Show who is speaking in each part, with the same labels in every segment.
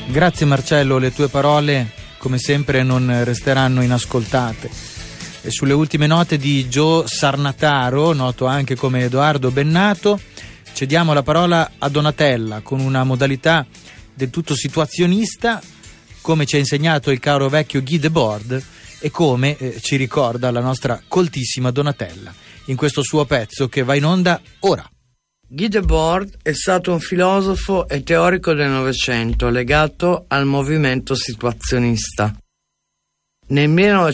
Speaker 1: Grazie Marcello, le tue parole come sempre non resteranno inascoltate. E sulle ultime note di Joe Sarnataro, noto anche come Edoardo Bennato, cediamo la parola a Donatella con una modalità del tutto situazionista, come ci ha insegnato il caro vecchio Guy Debord e come ci ricorda la nostra coltissima Donatella in questo suo pezzo che va in onda ora.
Speaker 2: Guy Debord è stato un filosofo e teorico del Novecento legato al movimento situazionista. Nel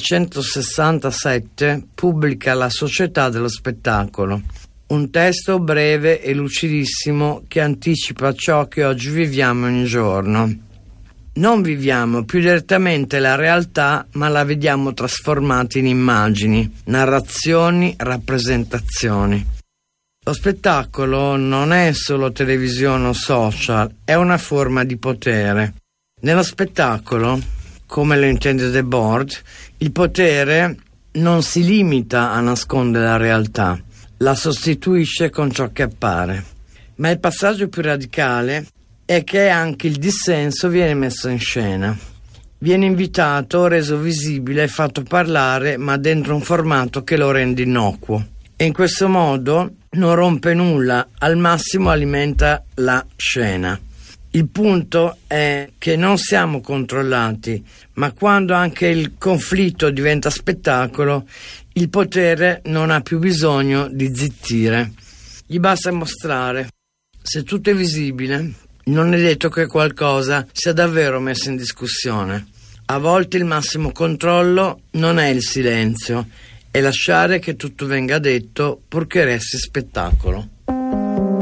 Speaker 2: 1967 pubblica La Società dello Spettacolo, un testo breve e lucidissimo che anticipa ciò che oggi viviamo ogni giorno. Non viviamo più direttamente la realtà, ma la vediamo trasformata in immagini, narrazioni, rappresentazioni. Lo spettacolo non è solo televisione o social, è una forma di potere. Nello spettacolo, come lo intende Debord, il potere non si limita a nascondere la realtà, la sostituisce con ciò che appare. Ma il passaggio più radicale è che anche il dissenso viene messo in scena. Viene invitato, reso visibile, fatto parlare, ma dentro un formato che lo rende innocuo. E in questo modo non rompe nulla, al massimo alimenta la scena. Il punto è che non siamo controllati, ma quando anche il conflitto diventa spettacolo, il potere non ha più bisogno di zittire. Gli basta mostrare. Se tutto è visibile, non è detto che qualcosa sia davvero messo in discussione. A volte il massimo controllo non è il silenzio, è lasciare che tutto venga detto purché resti spettacolo.